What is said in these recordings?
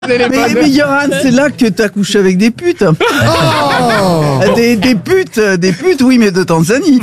Mais Yoran, c'est là que t'as couché avec des putes. Oh des putes, oui, mais de Tanzanie.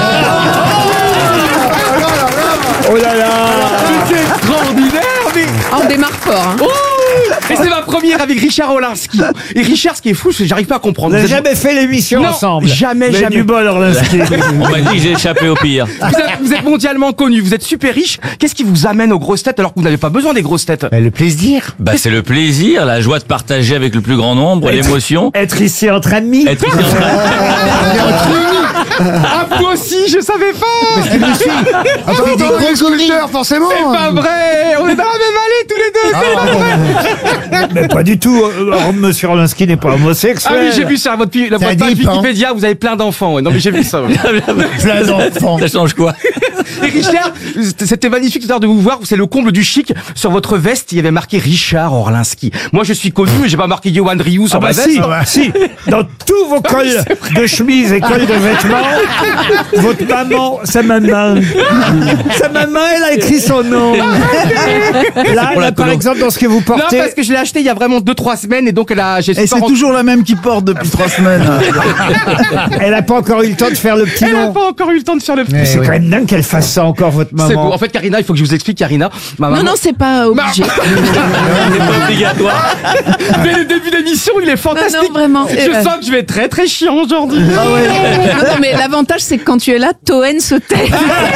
Oh là là. C'est extraordinaire, mais... On démarre fort. Hein. Et c'est ma première avec Richard Orlinski. Et Richard, ce qui est fou, c'est que j'arrive pas à comprendre. Vous n'avez jamais fait l'émission Non, ensemble. jamais, Mais jamais. du bol, Orlinski. On m'a dit que j'ai échappé au pire. Vous êtes mondialement connu, vous êtes super riche. Qu'est-ce qui vous amène aux grosses têtes alors que vous n'avez pas besoin des grosses têtes? Le plaisir. Bah, c'est le plaisir, la joie de partager avec le plus grand nombre, l'émotion. Être ici entre amis. Être ici en train Ah, vous aussi, je savais pas. Attends, des gros sculpteurs, forcément. C'est pas vrai. On est dans la même allée tous les deux. C'est pas vrai. Mais pas du tout. Monsieur Orlinski n'est pas homosexuel. Ah oui, j'ai vu sur votre page Wikipédia, vous avez plein d'enfants. Ouais. Non mais j'ai vu ça. Ouais. Plein d'enfants. Ça change quoi? Et Richard, c'était magnifique tout à l'heure de vous voir. C'est le comble du chic. Sur votre veste, il y avait marqué Richard Orlinski. Moi, je suis connu, mais j'ai pas marqué Yohan Ryu sur ma veste. Si. Dans tous vos cols de chemise et cols de vêtements, votre maman, sa maman, elle a écrit son nom. Là, par exemple, dans ce que vous Non, portez. parce que je l'ai acheté il y a vraiment 2-3 semaines et donc Et c'est toujours la même qui porte depuis 3 semaines. Elle n'a pas encore eu le temps de faire le petit Elle n'a nom. pas encore eu le temps de faire le petit. C'est quand même dingue qu'elle fasse ça encore, votre maman. C'est beau. En fait, Karina, il faut que je vous explique, Karina. Ma maman. Non, c'est pas obligé. C'est pas obligatoire. Dès le début d'émission, il est fantastique. Non, vraiment. Je sens que je vais être très très chiant aujourd'hui. Non, mais l'avantage, c'est que quand tu es là, Toen se tait.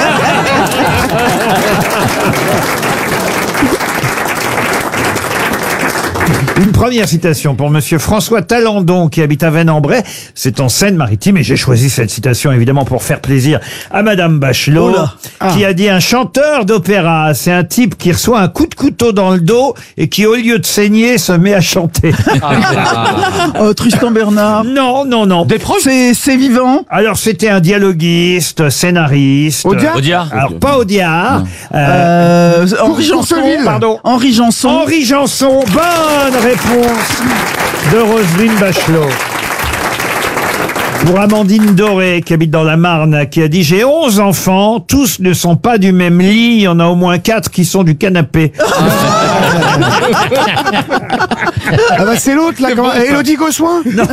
Une première citation pour monsieur François Talandon qui habite à Vennes-en-Bray. C'est en Seine-Maritime et j'ai choisi cette citation évidemment pour faire plaisir à madame Bachelot qui a dit: un chanteur d'opéra, c'est un type qui reçoit un coup de couteau dans le dos et qui au lieu de saigner se met à chanter. Tristan Bernard. Non. Des proches. C'est vivant. Alors c'était un dialoguiste, scénariste. Audiard. Alors pas Audiard. Henri Janson. Pardon. Henri Janson. Henri Janson. Bonne réponse de Roselyne Bachelot. Pour Amandine Doré, qui habite dans la Marne, qui a dit: j'ai 11 enfants, tous ne sont pas du même lit, il y en a au moins 4 qui sont du canapé. Ah bah c'est l'autre là, comment... Élodie Gossuin. Non.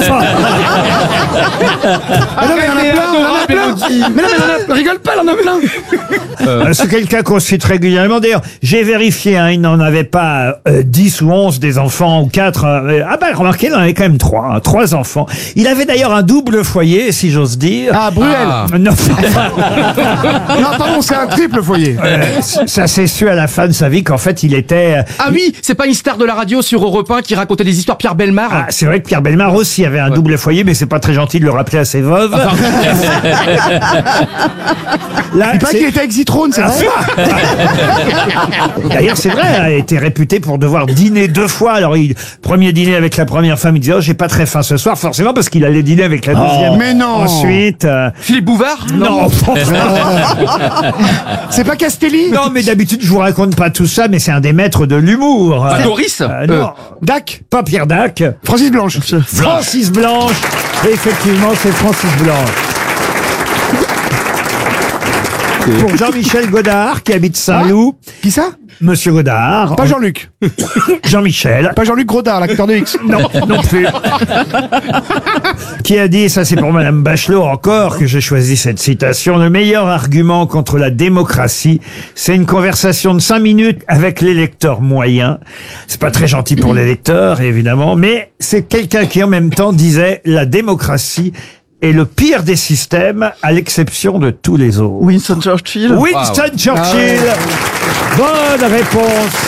Ah non mais il y en a plein. Mais non mais rigole pas, il y en a plein. C'est quelqu'un qu'on cite régulièrement. D'ailleurs, j'ai vérifié, hein, il n'en avait pas 10 ou 11 des enfants, ou 4. Remarquez, il en avait quand même 3. 3 enfants. Il avait d'ailleurs un double foyer, si j'ose dire. Ah, Bruel. Non. Non pardon, c'est un triple foyer. Ça s'est su à la fin de sa vie qu'en fait, il était... Ah oui, c'est pas une star de la radio sur Europe 1 qui racontait des histoires, Pierre Bellemare. Ah, c'est vrai que Pierre Bellemare aussi avait un double foyer, mais c'est pas très gentil de le rappeler à ses veuves. Là, Il paraît qu'il était avec Zitrone, c'est vrai. D'ailleurs, c'est vrai, elle a été réputée pour devoir dîner 2 fois. Alors, premier dîner avec la première femme, il disait: oh, j'ai pas très faim ce soir, forcément, parce qu'il allait dîner avec la deuxième. mais non. Ensuite... Philippe Bouvard. Non. C'est pas Castelli. Non, mais d'habitude, je vous raconte pas tout ça, mais c'est un des maîtres de l'humour. Doris. Non. Dac. Pas Pierre Dac. Francis Blanche. Francis Blanche. Et effectivement, c'est Francis Blanche. Pour Jean-Michel Godard, qui habite Saint-Loup. Qui ça? Monsieur Godard. Pas Jean-Luc. Jean-Michel. Pas Jean-Luc Grodard, l'acteur de X. Non plus. Qui a dit, ça c'est pour madame Bachelot encore que j'ai choisi cette citation: le meilleur argument contre la démocratie, c'est une conversation de 5 minutes avec l'électeur moyen. C'est pas très gentil pour l'électeur, évidemment, mais c'est quelqu'un qui en même temps disait: la démocratie est le pire des systèmes, à l'exception de tous les autres. Winston Churchill. Winston Churchill. Bonne réponse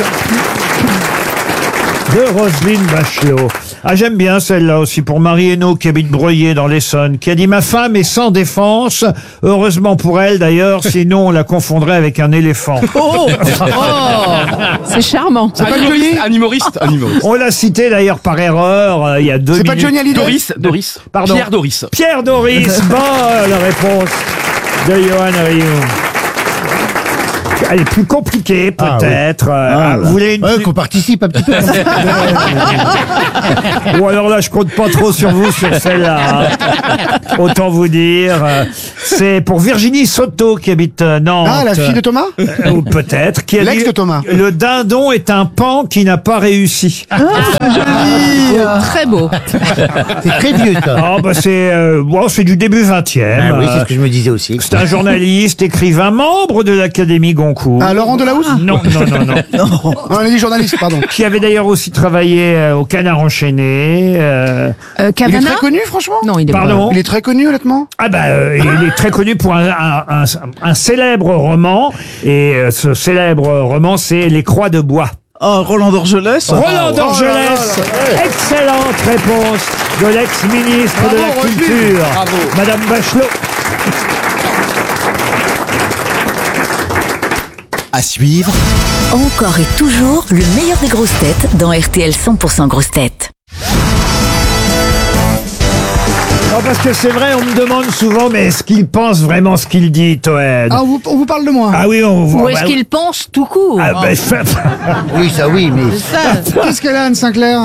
de Roselyne Bachelot. Ah, j'aime bien celle-là aussi pour Marie Hainaut, qui habite Breuillé dans l'Essonne, qui a dit: ma femme est sans défense. Heureusement pour elle d'ailleurs, sinon on la confondrait avec un éléphant. C'est charmant. C'est pas Johnny. Un humoriste. On l'a cité d'ailleurs par erreur il y a 2 C'est minutes. pas Johnny Hallyday. Doris. Pardon. Pierre Doris. Pierre Doris. Bonne réponse de Yohan Ryu. Elle est plus compliquée, peut-être. Vous voulez une Qu'on participe un petit peu. Ou alors là, je compte pas trop sur vous sur celle-là. Autant vous dire. C'est pour Virginie Soto qui habite Nantes. Ah, la fille de Thomas? Ou peut-être. Qui a L'ex dit, de Thomas. Le dindon est un pan qui n'a pas réussi. Très beau. C'est très vieux, ça. Ah, bah c'est du début 20e. Oui, c'est ce que je me disais aussi. C'est un journaliste, écrivain, membre de l'Académie Goncourt. Ah, Laurent Delahousse? Non. Non, on a dit journaliste, pardon. Qui avait d'ailleurs aussi travaillé au Canard enchaîné. Il est Cavana très connu, franchement? Non, il est Pardon. Il est très connu, honnêtement? Ah bah, il est très connu pour un célèbre roman. Et ce célèbre roman, c'est Les Croix de Bois. Oh, Roland d'Orgelès. Roland d'Orgelès. Excellente réponse de l'ex-ministre de la Bravo, Roselyne. Culture, Bravo. Madame Bachelot. À suivre, Encore et toujours le meilleur des grosses têtes dans RTL 100% grosses têtes. Non, parce que c'est vrai, on me demande souvent, mais est-ce qu'il pense vraiment ce qu'il dit, Toen? Ah, on vous parle de moi. Ah oui, on voit. Ou est-ce qu'il pense tout court? Ah, ben, ça- Oui, ça oui, mais... Qu'est-ce qu'elle a, Anne Sinclair?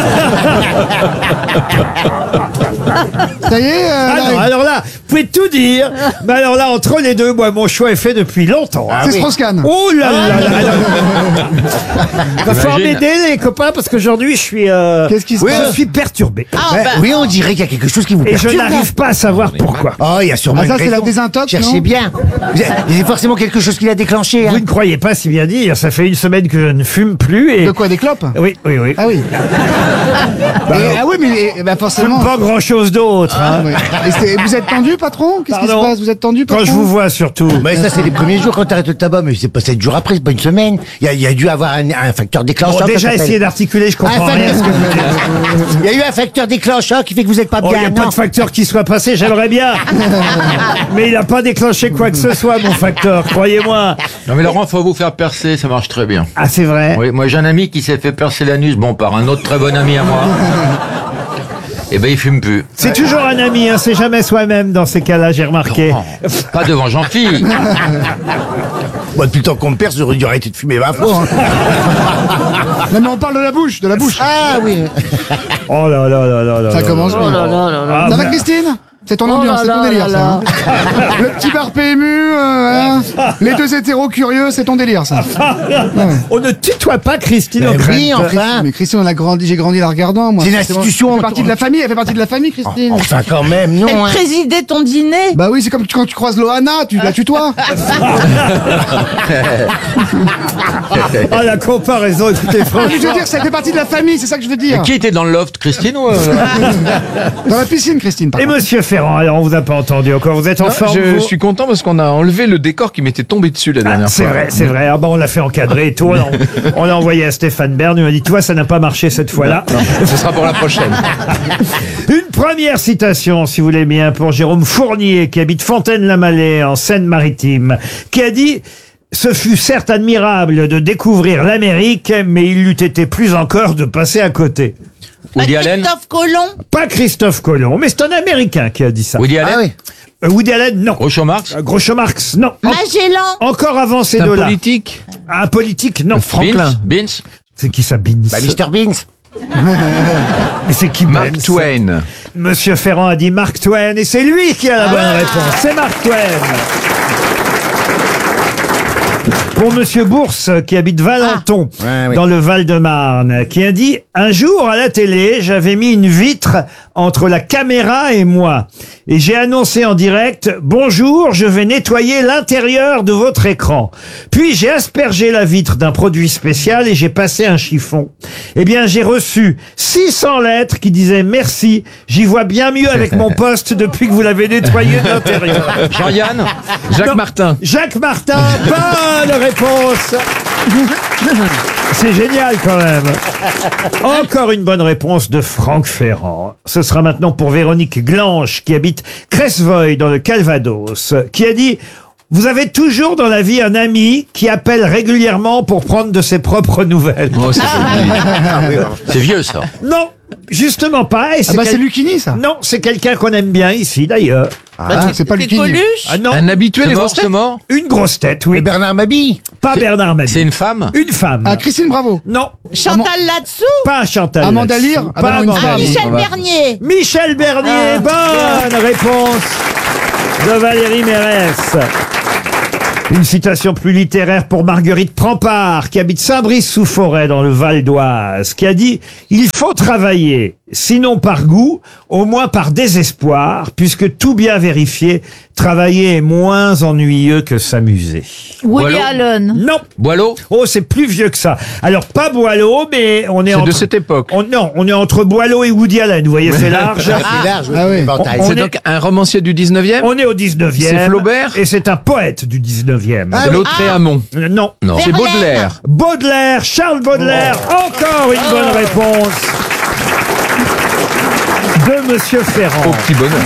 Ça y est, Ah non, alors là, vous pouvez tout dire, mais alors là, entre les deux, moi, mon choix est fait depuis longtemps. hein. c'est Strauss-Kahn. Oh là là là là. Va falloir m'aider, les copains, parce qu'aujourd'hui, je suis... Qu'est-ce qui se passe? Je suis perturbé. Oui, on dirait qu'il y a quelque chose qui vous Et je n'arrive pas à savoir pourquoi. Oh, il y a sûrement ça, c'est la désintox, non? Cherchez bien. Il y a forcément quelque chose qui l'a déclenché. Vous ne croyez pas si bien dire, ça fait une semaine que je ne fume plus et... De quoi, des clopes? Oui. Ah oui. Ah oui, mais forcément... Pas grand-chose d'autre. Ah, hein. ouais. Et vous êtes tendu, patron? Qu'est-ce qui se Pardon. passe? Vous êtes tendu, patron? Quand je vous vois, surtout. Mais ça, c'est les premiers jours quand t'arrêtes le tabac, mais c'est pas 7 jours après, c'est pas une semaine. Il y a dû avoir un facteur déclencheur. Bon, ça déjà, s'appelle. essayez d'articuler, je comprends rien à ce que vous dites. Il y a eu un facteur déclencheur qui fait que vous êtes pas Oh, il bien. n'y a pas non. de facteur qui soit passé, j'aimerais bien. Mais il n'a pas déclenché quoi que ce soit, mon facteur, croyez-moi. Non mais Laurent, faut vous faire percer, ça marche très bien. Ah, c'est vrai. Oui, moi j'ai un ami qui s'est fait percer l'anus, bon, par un autre très bon ami à moi. Et ben il fume plus. C'est toujours un ami, hein, c'est jamais soi-même dans ces cas-là, j'ai remarqué. Non, pas devant Jean-Philippe. Moi, depuis le temps qu'on me perce, j'aurais dû arrêter de fumer 20 fois. Non, mais on parle de la bouche, Ah oui. Oh là là là là là. Ça là commence là. bien. Ah, Ça va, mais- Christine? C'est ton ambiance, c'est ton délire, ça. hein. Le petit bar PMU, voilà. Les deux hétéros curieux, c'est ton délire, ça. On ne tutoie pas Christine Mais O'Krent. oui, enfin. Mais Christine, j'ai grandi la regardant, moi. C'est une Forcément, institution. Elle fait partie de la famille, Christine. Enfin, quand même, non. Hein. Présider ton dîner? Bah oui, c'est comme quand tu croises Loana, tu la tutoies. Ah, la comparaison, écoutez, Je franchement. veux dire, ça fait partie de la famille, c'est ça que je veux dire. Qui était dans le loft, Christine ou Dans la piscine, Christine, par Et contre. monsieur Ferrand, alors on vous a pas entendu encore, vous êtes en forme Je vous suis content parce qu'on a enlevé le décor qui m'était tombé dessus la Ah, dernière c'est fois. vrai, c'est vrai. Ah bah on l'a fait encadrer et tout. On l'a envoyé à Stéphane Bern. Il m'a dit, tu vois, ça n'a pas marché cette fois-là. Ce sera pour la prochaine. Une première citation, si vous voulez bien, pour Jérôme Fournier, qui habite Fontaine-la-Mallet, en Seine-Maritime, qui a dit... Ce fut certes admirable de découvrir l'Amérique, mais il eût été plus encore de passer à côté. Woody Allen. Christophe Colomb? Pas Christophe Colomb, mais c'est un Américain qui a dit ça. Woody Allen. Ah oui. Woody Allen, non. Groucho Marx. Groucho Marx, non. Magellan? Encore avant ces C'est un deux-là. politique. Un politique, non. Beans. C'est qui ça, Beans? Bah, Mr. Beans. Mais c'est qui Mark Beans Twain. Monsieur Ferrand a dit Mark Twain, et c'est lui qui a la bonne réponse. C'est Mark Twain. Pour Monsieur Bourse, qui habite Valenton, Ouais, oui. dans le Val-de-Marne, qui a dit « Un jour, à la télé, j'avais mis une vitre entre la caméra et moi. Et j'ai annoncé en direct « Bonjour, je vais nettoyer l'intérieur de votre écran. » Puis j'ai aspergé la vitre d'un produit spécial et j'ai passé un chiffon. Eh bien, j'ai reçu 600 lettres qui disaient « Merci, j'y vois bien mieux avec mon poste depuis que vous l'avez nettoyé de l'intérieur. » Jean-Yann. Jacques Non. Martin. Jacques Martin, bonne réponse. C'est génial quand même. Encore une bonne réponse de Franck Ferrand. Ce sera maintenant pour Véronique Glanche, qui habite Cresvoy dans le Calvados, qui a dit « Vous avez toujours dans la vie un ami qui appelle régulièrement pour prendre de ses propres nouvelles. Oh, c'est vieux ça. » Non, justement pas. Et Ah bah quel- c'est Lucchini, ça. Non, c'est quelqu'un qu'on aime bien ici d'ailleurs. c'est pas lui qui dit. Coluche. Ah non, Un habitué des grosses C'est têtes. mort. une grosse tête, oui. Et Bernard Mabille. Pas Bernard Mabille. C'est une femme. Une femme. Ah, Christine Bravo. Non, Chantal là-dessous. pas Chantal. Amanda là-dessus. Lear. Ah Pas bah non, une Amanda femme. Lear. Michel Bernier. Michel Bernier, bonne réponse de Valérie Mérès. Une citation plus littéraire pour Marguerite Prampart, qui habite Saint-Brice-sous-Forêt dans le Val d'Oise, qui a dit « Il faut travailler, sinon par goût, au moins par désespoir, puisque tout bien vérifié, travailler est moins ennuyeux que s'amuser. Woody Boileau. Allen. » Non. Boileau. Oh, c'est plus vieux que ça. Alors, pas Boileau, mais on est C'est entre... de cette époque. Non, on est entre Boileau et Woody Allen. Vous voyez, c'est large. C'est large. Ah oui. Éventail. On C'est est- donc un romancier du 19e. On est au 19e. C'est Flaubert. Et c'est un poète du 19e. Ah De Lautréamont. Non. Non. C'est Baudelaire. Baudelaire, Charles Baudelaire, encore une bonne réponse de Monsieur Ferrand. Au petit bonheur.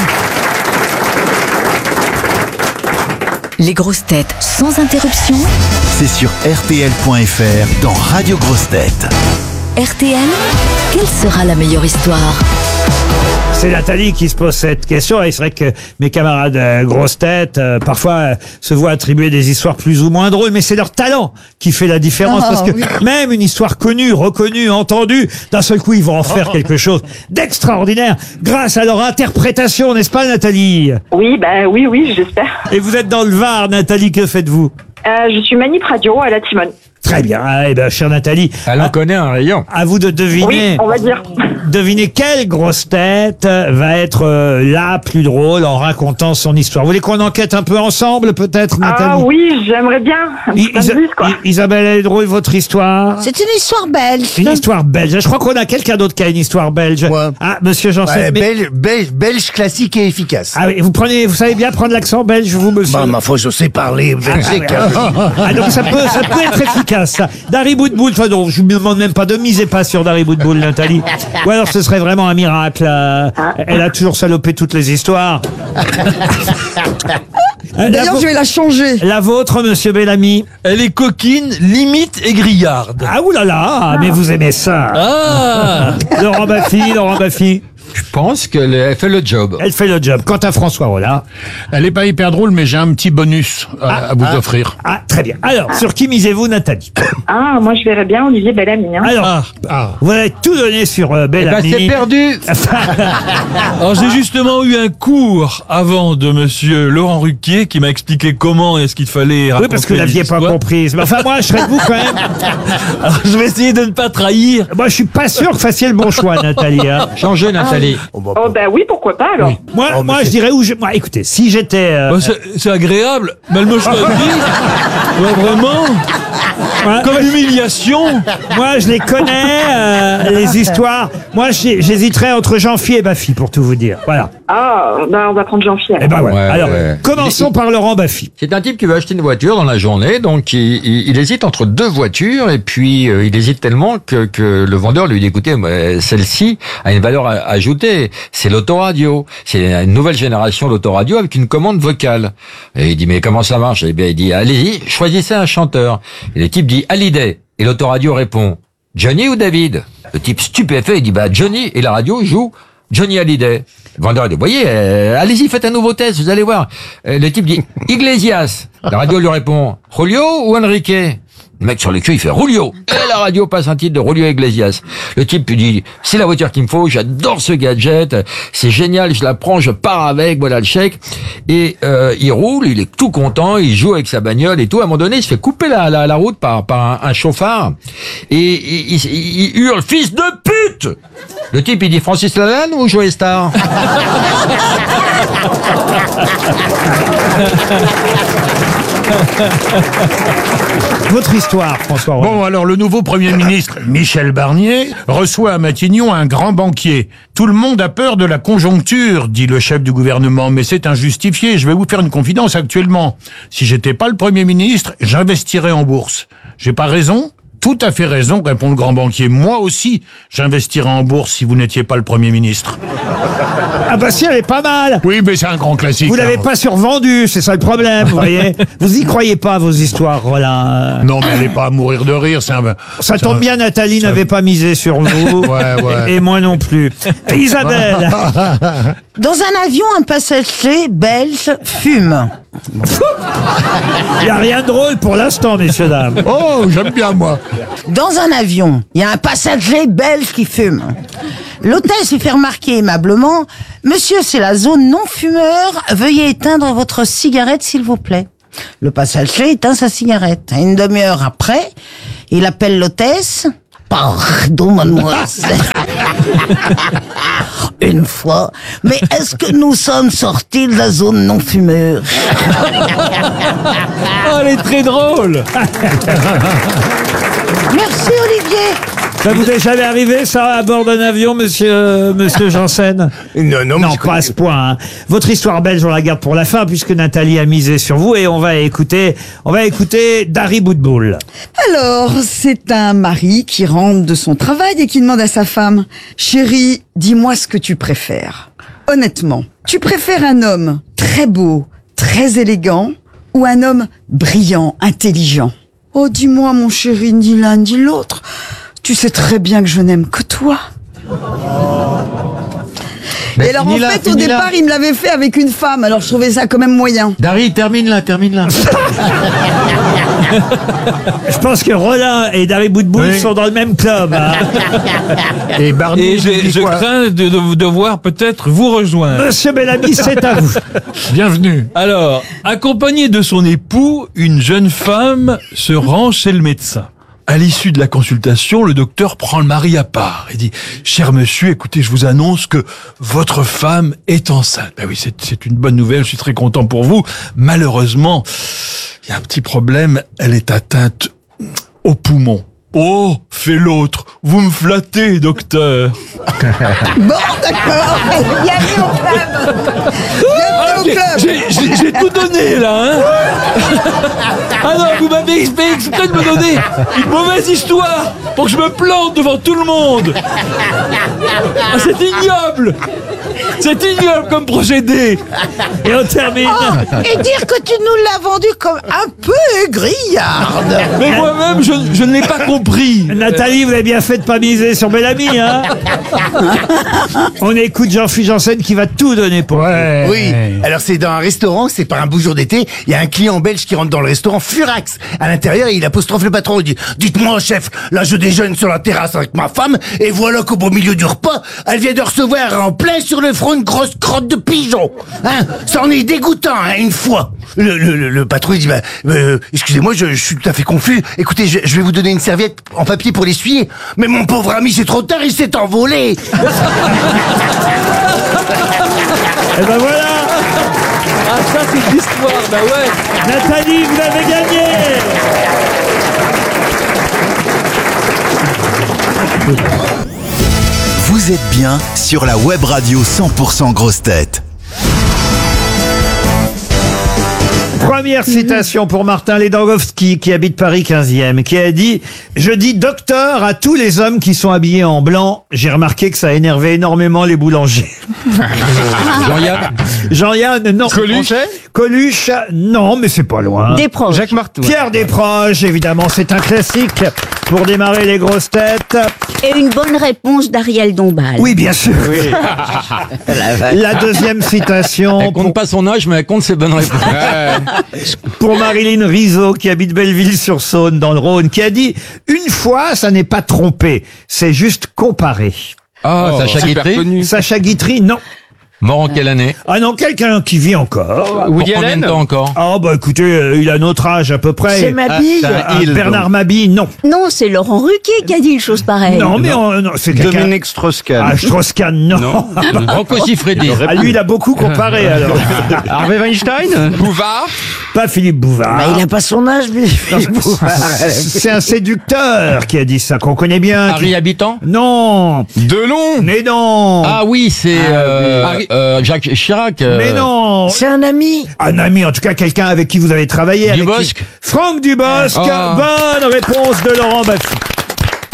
Les grosses têtes sans interruption. C'est sur RTL.fr dans Radio Grosses Têtes. RTL, quelle sera la meilleure histoire? C'est Nathalie qui se pose cette question, et c'est vrai que mes camarades grosses têtes, parfois, se voient attribuer des histoires plus ou moins drôles, mais c'est leur talent qui fait la différence, parce que même une histoire connue, reconnue, entendue, d'un seul coup, ils vont en faire quelque chose d'extraordinaire grâce à leur interprétation, n'est-ce pas, Nathalie? Oui, oui, j'espère. Et vous êtes dans le Var, Nathalie, que faites-vous? Je suis manip radio à la Timone. Très bien. Eh ben, chère Nathalie, Elle en connaît un rayon. à vous de deviner. Oui, on va dire. Devinez quelle grosse tête va être la plus drôle en racontant son histoire. Vous voulez qu'on enquête un peu ensemble, peut-être, Nathalie? Ah oui, j'aimerais bien. Un petit indice, quoi. Isabelle, elle est drôle, votre histoire? C'est une histoire belge. Une histoire belge. Je crois qu'on a quelqu'un d'autre qui a une histoire belge. Ouais. Ah, monsieur Janssen. Ouais, mais- belge classique et efficace. Ah oui, vous savez bien prendre l'accent belge, vous, monsieur? Bah, ma foi, je sais parler belgique. Ah, donc ça peut être efficace, ça. Dari Boudboul, enfin, non, je vous demande même pas de miser pas sur Dari Boudboul, Nathalie. Ou alors ce serait vraiment un miracle. Elle a toujours salopé toutes les histoires. D'ailleurs, je vais la changer. La vôtre, monsieur Bellamy? Elle est coquine, limite aigrillarde. Ah, oulala, mais vous aimez ça. Ah Laurent Baffy. Je pense qu'elle fait le job. Elle fait le job. Quant à François Rollin. Elle est pas hyper drôle, mais j'ai un petit bonus à vous offrir. Ah, très bien. Alors, sur qui misez-vous, Nathalie? Ah, moi je verrais bien Olivier Bellamy. Hein. Alors, vous avez tout donné sur Bellamy. c'est perdu. Alors j'ai justement eu un cours avant de monsieur Laurent Ruquier qui m'a expliqué comment est-ce qu'il fallait raconter Oui, parce que vous l'aviez pas l'histoire. comprise. Mais enfin, moi, je serais de vous quand même. Alors je vais essayer de ne pas trahir. Moi, je suis pas sûr que vous fassiez le bon choix, Nathalie. Hein. Changez, Nathalie. Oh bah oui, pourquoi pas alors. Moi, je dirais moi, écoutez, si j'étais. Bah, c'est agréable, mais elle me choisit. Ouais, vraiment. Comme l'humiliation. Moi, je les connais, les histoires. Moi, j'hésiterais entre Jean-Phi et Baffy, pour tout vous dire. Voilà. Ah, bah on va prendre Jean-Pierre. Eh ben ouais. Ouais, Alors, ouais. commençons par Laurent Baffy. C'est un type qui veut acheter une voiture dans la journée, donc il hésite entre deux voitures, et puis il hésite tellement que le vendeur lui dit, écoutez, celle-ci a une valeur ajoutée, c'est l'autoradio, c'est une nouvelle génération d'autoradio avec une commande vocale. Et il dit, mais comment ça marche? Eh bien, il dit, allez-y, choisissez un chanteur. Et le type dit, Hallyday. Et l'autoradio répond, Johnny ou David? Le type stupéfait, il dit, bah Johnny, et la radio joue Johnny Hallyday. Le vendeur dit, voyez, allez-y, faites un nouveau test, vous allez voir. Le type dit, Iglesias. La radio lui répond, Julio ou Enrique? Le mec sur le cul, il fait Julio. Et la radio passe un titre de Julio Iglesias. Le type lui dit, c'est la voiture qu'il me faut, j'adore ce gadget, c'est génial, je la prends, je pars avec, voilà le chèque. Et il roule, il est tout content, il joue avec sa bagnole et tout. À un moment donné, il se fait couper la route par un chauffard. Et il hurle, fils de pute! Le type, il dit, Francis Lalanne ou Joey Star? Votre histoire, François Rollin. Bon, alors le nouveau Premier ministre, Michel Barnier, reçoit à Matignon un grand banquier. Tout le monde a peur de la conjoncture, dit le chef du gouvernement, mais c'est injustifié. Je vais vous faire une confidence actuellement. Si j'étais pas le Premier ministre, j'investirais en bourse. J'ai pas raison? Tout à fait raison, répond le grand banquier. Moi aussi, j'investirais en bourse si vous n'étiez pas le Premier ministre. Ah bah si, elle est pas mal. Oui, mais c'est un grand classique. Vous l'avez hein. pas survendu, c'est ça le problème, vous voyez. Vous y croyez pas, vos histoires, Rollin. Non, mais elle est pas à mourir de rire. Ça tombe bien, Nathalie n'avait pas misé sur vous. Ouais. Et moi non plus. Isabelle. Dans un avion, un passager belge fume. Il n'y a rien de drôle pour l'instant, messieurs, dames. Oh, j'aime bien, moi. Dans un avion, il y a un passager belge qui fume. L'hôtesse lui fait remarquer aimablement « Monsieur, c'est la zone non-fumeur. Veuillez éteindre votre cigarette, s'il vous plaît. » Le passager éteint sa cigarette. Une demi-heure après, il appelle l'hôtesse. « Pardon, mademoiselle. Une fois. Mais est-ce que nous sommes sortis de la zone non-fumeur ?» Oh, elle est très drôle. Merci, Olivier. Ça vous est jamais arrivé, ça, à bord d'un avion, monsieur Janssen? Non, pas à ce point. Hein. Votre histoire belge, on la garde pour la fin, puisque Nathalie a misé sur vous, et on va écouter Dari Boudboul. Alors, c'est un mari qui rentre de son travail et qui demande à sa femme « Chérie, dis-moi ce que tu préfères. Honnêtement, tu préfères un homme très beau, très élégant, ou un homme brillant, intelligent ? Oh, dis-moi, mon chéri, ni l'un ni l'autre. Tu sais très bien que je n'aime que toi. » Et alors, en fait, au départ, il me l'avait fait avec une femme, alors je trouvais ça quand même moyen. Dari, termine là. Je pense que Rollin et Dari Boudboul sont dans le même club. Hein. Et Barney, Et je crains de devoir peut-être vous rejoindre. Monsieur Bellamy, c'est à vous. Bienvenue. Alors, accompagnée de son époux, une jeune femme se rend chez le médecin. À l'issue de la consultation, le docteur prend le mari à part et dit « Cher monsieur, écoutez, je vous annonce que votre femme est enceinte. » Ben oui, c'est une bonne nouvelle, je suis très content pour vous. Malheureusement, il y a un petit problème, elle est atteinte au poumon. Oh, fait l'autre, vous me flattez, docteur. Bon, d'accord. Bienvenue au club. Bienvenue au club. J'ai tout donné, là, hein. Ah non, vous m'avez exprès de me donner une mauvaise histoire pour que je me plante devant tout le monde. Ah, c'est ignoble. C'est ignoble comme procédé. Et on termine. Oh, et dire que tu nous l'as vendu comme un peu grillarde. Mais moi-même, je ne l'ai pas compris. Nathalie, vous avez bien fait de pas miser sur Bellamy, hein. On écoute Jean-Philippe Janssen qui va tout donner pour vous. Oui, alors c'est dans un restaurant, c'est par un beau jour d'été, il y a un client belge qui rentre dans le restaurant furax. À l'intérieur, il apostrophe le patron, il dit « Dites-moi, chef, là je déjeune sur la terrasse avec ma femme, et voilà qu'au beau milieu du repas, elle vient de recevoir en plein sur le front une grosse crotte de pigeon. Hein, ça en est dégoûtant, hein, une fois. » Le patron, il dit « Excusez-moi, je suis tout à fait confus. Écoutez, je vais vous donner une serviette en papier pour l'essuyer. Mais mon pauvre ami, c'est trop tard, il s'est envolé. » Et ben voilà. Ah, ça, c'est l'histoire, bah ouais. Nathalie, vous avez gagné. Vous êtes bien sur la web radio 100% Grosses Têtes. Première citation pour Martin Ledangowski, qui habite Paris 15e, qui a dit « Je dis docteur à tous les hommes qui sont habillés en blanc. J'ai remarqué que ça a énervé énormément les boulangers. » Jean-Yann, non. Coluche, non, mais c'est pas loin. Desproges. Jacques Martin. Pierre Desproges, évidemment, c'est un classique pour démarrer les grosses têtes. Et une bonne réponse d'Ariel Dombal. Oui, bien sûr. Oui. La deuxième citation. Elle compte pas son âge, mais elle compte ses bonnes réponses. Pour Marilyn Rizzo, qui habite Belleville-sur-Saône, dans le Rhône, qui a dit « Une fois, ça n'est pas trompé, c'est juste comparé. » Ah, Sacha Guitry. Sacha Guitry, non. Mort en quelle année? Ah non, quelqu'un qui vit encore. Woody Allen. Combien de temps encore? Ah bah écoutez, il a notre âge à peu près. C'est Mabille. Bernard Mabille, non. Non, c'est Laurent Ruquier qui a dit une chose pareille. Non, mais non, c'est quelqu'un... Dominique Strauss-Kahn. Ah, Strauss-Kahn, non. Rocco Siffredi. Ah, lui, il a beaucoup comparé, alors. Harvey Weinstein. Bouvard. Pas Philippe Bouvard. Bah, il n'a pas son âge, mais Philippe Bouvard. C'est un séducteur qui a dit ça, qu'on connaît bien. Harry Habitant. Non. Delon. Mais non. Ah oui, c'est Jacques Chirac. Mais non. C'est un ami. Un ami, en tout cas quelqu'un avec qui vous avez travaillé. Dubosc. Franck Dubosc. Bonne réponse de Laurent Baffy.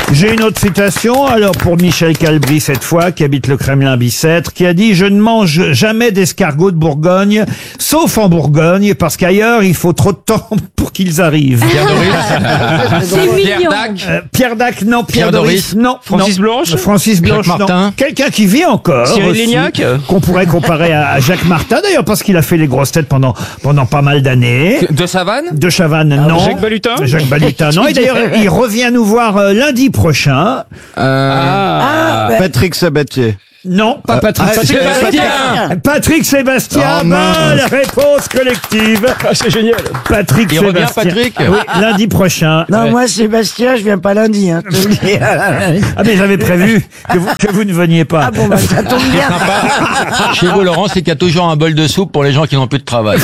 J'ai une autre citation, alors pour Michel Calbry cette fois, qui habite le Kremlin-Bicêtre, qui a dit « Je ne mange jamais d'escargots de Bourgogne, sauf en Bourgogne, parce qu'ailleurs, il faut trop de temps pour qu'ils arrivent. » Pierre Dac. Pierre Dac, non. Pierre Doris, non. Francis non. Blanche. Francis Blanche, Jacques Martin. non. Quelqu'un qui vit encore. Cyril aussi, Lignac. qu'on pourrait comparer à Jacques Martin, d'ailleurs, parce qu'il a fait les grosses têtes pendant pas mal d'années. De Savane. De Chavannes, non. Jacques Balutin. Jacques Balutin, non. Et d'ailleurs, il revient nous voir lundi prochain. Patrick Sabatier. Non, pas Patrick Sébastien. Patrick Sébastien, Oh, mince. bonne réponse collective. C'est génial. Patrick Il Sébastien. revient, Patrick Oui, lundi prochain. Non, moi, Sébastien, je viens pas lundi. Hein, je te le dis. Ah, mais j'avais prévu que vous ne veniez pas. Ah bon, bah, ça tombe bien. Chez vous, Laurent, c'est qu'il y a toujours un bol de soupe pour les gens qui n'ont plus de travail.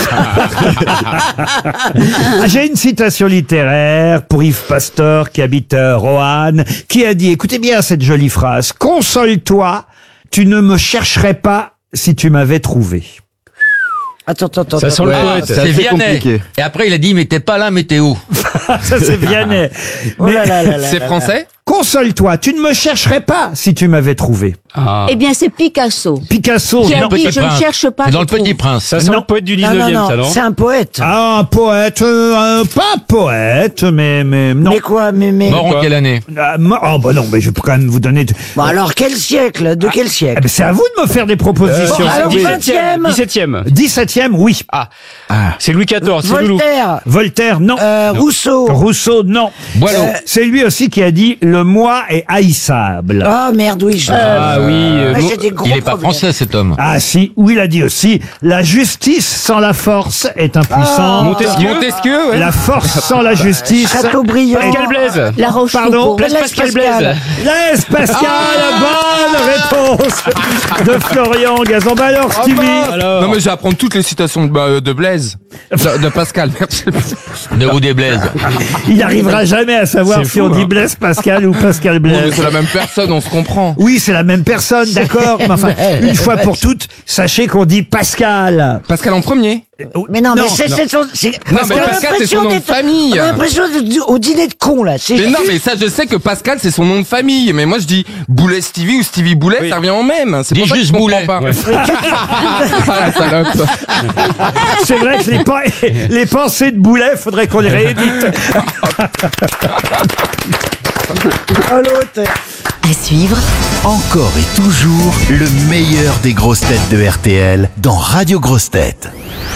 J'ai une citation littéraire pour Yves Pasteur, qui habite Roanne, qui a dit, écoutez bien cette jolie phrase, « Console-toi, tu ne me chercherais pas si tu m'avais trouvé. » Attends. Ça sent le poète. C'est Vianney. Et après, il a dit, mais t'es pas là, mais t'es où? Ça, c'est Vianney. Oh là là là là. C'est français. Console-toi, tu ne me chercherais pas si tu m'avais trouvé. Eh bien, c'est Picasso. Picasso, Qui a non. dit, je ne cherche pas. C'est dans je le Petit trouve. Prince. Ça sent le poète du 19e, ça, non? C'est un poète. Ah, un poète, pas poète, mais non. Mais quoi, mais. Mort en quelle année? Oh, bah non, mais je peux quand même vous donner... Bon, alors, quel siècle? De quel Eh siècle? ben, c'est à vous de me faire des propositions. alors, Oui. 20e. 17e. 17e, oui. C'est Louis XIV, c'est Loulou. Voltaire. Voltaire, non. Rousseau. Rousseau, non. Boileau. C'est lui aussi qui a dit « Le moi est haïssable ». Oh merde, oui. Ah oui. J'ai des gros Il est pas problèmes. français, cet homme. Ah si, ou il a dit aussi « La justice sans la force est impuissante Montesquieu, ouais. La force sans la justice... Chateaubriand. Pascal Blaise. La Roche. Pardon. Blaise Pascal Blaise. Blaise Pascal, bonne réponse de Florian Gazan. Bah alors, Stevie, Non mais je vais apprendre toutes les citations de Blaise, de Pascal. De ou des Blaise. il n'arrivera jamais à savoir C'est si fou, on dit hein. Blaise Pascal ou Pascal Blaise. C'est la même personne, on se comprend. Oui, c'est la même personne, d'accord. Mais enfin, une fois pour toutes, sachez qu'on dit Pascal. Pascal en premier. Mais non, Non, mais c'est son. Non, mais Pascal, c'est son nom de famille. On a l'impression au dîner de con, là. Mais non, mais ça, je sais que Pascal, c'est son nom de famille. Mais moi, je dis Boulet Stevie ou Stevie Boulet, ça revient au même. C'est Dis pour ça que juste je comprends Boulet. pas. Ouais. Ah, la salope. C'est vrai que les pensées de Boulet, faudrait qu'on les réédite. Oh, l'autre. À suivre, Encore et toujours le meilleur des grosses têtes de RTL dans Radio Grosses Têtes.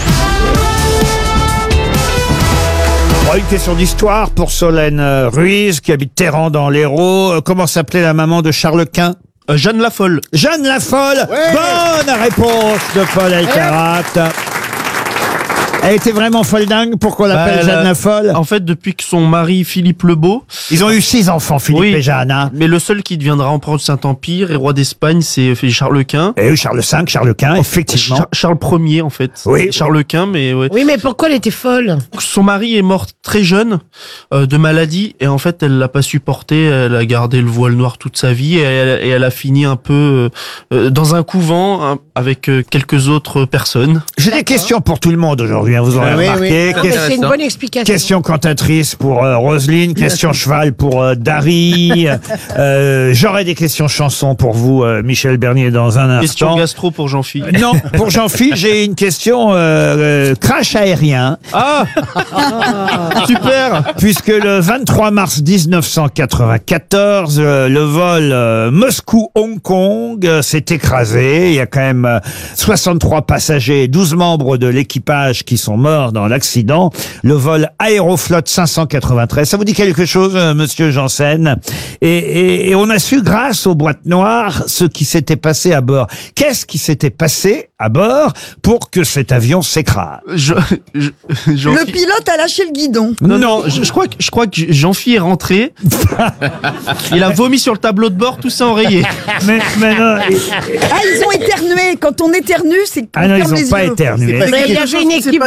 Bon, une question d'histoire pour Solène Ruiz, qui habite Téhéran dans l'Hérault. Comment s'appelait la maman de Charles Quint? Jeanne la Folle. Jeanne la Folle. Bonne réponse de Paul Elkarat. Elle était vraiment folle dingue. Pourquoi on l'appelle Jeanne la Folle? En fait, depuis que son mari Philippe le Beau. Ils ont eu 6 enfants, Philippe et Jeanne. Hein. Mais le seul qui deviendra empereur du Saint-Empire et roi d'Espagne, c'est Charles Quint. Et oui, Charles V, Charles Quint, effectivement. Charles Ier, en fait. Oui. Charles Quint, mais ouais. Oui, mais pourquoi elle était folle? Son mari est mort très jeune de maladie et en fait elle l'a pas supporté, elle a gardé le voile noir toute sa vie et elle a fini un peu dans un couvent hein, avec quelques autres personnes. J'ai des questions pour tout le monde aujourd'hui, hein, vous aurez remarqué. C'est une bonne explication. Question cantatrice pour Roselyne, question cheval pour Dari. J'aurai des questions chansons pour vous, Michel Bernier, dans un instant. Question gastro pour Jean-Philippe. Non, pour Jean-Philippe, j'ai une question crash aérien. Ah super. Puisque le 23 mars 1994, le vol Moscou-Hong Kong s'est écrasé. Il y a quand même 63 passagers et 12 membres de l'équipage qui sont morts dans l'accident. Le vol Aéroflot 593. Ça vous dit quelque chose, monsieur Janssen? Et on a su, grâce aux boîtes noires, ce qui s'était passé à bord. Qu'est-ce qui s'était passé à bord pour que cet avion s'écrase? Le pilote a lâché le guidon. Non, je crois que Jean-Philippe est rentré. Il a vomi sur le tableau de bord, tout ça enrayé. Mais non. Ah, ils ont éternué. Quand on éternue, c'est qu'on Ah non, ferme ils les n'ont pas yeux. éternué. Mais il y avait une équipe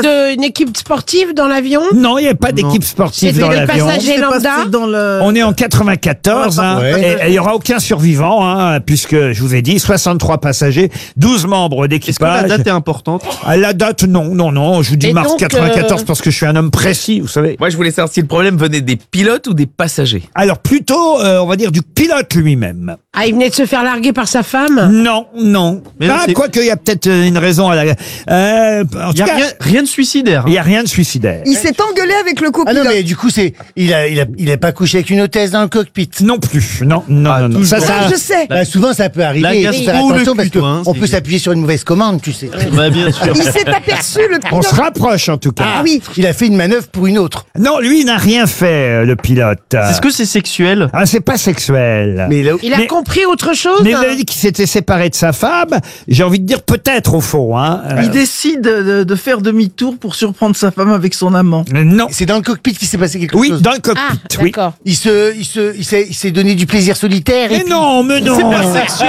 une équipe sportive dans l'avion? Non, il n'y a pas d'équipe sportive dans l'avion. Passager lambda. On est en 94, et il n'y aura aucun survivant, puisque je vous ai dit 63 passagers, 12 membres d'équipage. Est-ce que la date est importante? La date, non, je vous dis Et mars donc, 94 parce que je suis un homme précis, vous savez. Moi, je voulais savoir si le problème venait des pilotes ou des passagers. Alors plutôt, on va dire du pilote lui-même. Ah, il venait de se faire larguer par sa femme? Non. Mais non, Quoique, il y a peut-être une raison à la... en tout cas, rien de suicidaire. il n'y a rien de suicidaire. Il s'est engueulé avec le Ah copilote. non, mais du coup, il a pas couché avec une hôtesse dans le cockpit. Non plus, non. Ça, je sais. Bah, souvent, ça peut arriver. La Il faut gastro faire ou le attention cul, parce toi, hein, qu'on c'est- peut s'appuyer sur une mauvaise commande, tu sais. Bah, bien sûr. Il s'est aperçu, le pilote. on se rapproche en tout cas. Ah oui. Il a fait une manœuvre pour une autre. Non, lui, il n'a rien fait, le pilote. Est-ce que c'est sexuel? Ah, c'est pas sexuel. Mais là, Il a compris autre chose? Mais il a dit qu'il s'était séparé de sa femme. J'ai envie de dire peut-être au fond. Il décide de faire demi-tour pour surprendre sa femme avec son amant. Non. c'est dans le cockpit qu'il s'est passé quelque Oui, chose. dans le cockpit. Ah, oui. d'accord. Il s'est donné du plaisir solitaire. Mais non, mais non. C'est pas sexuel.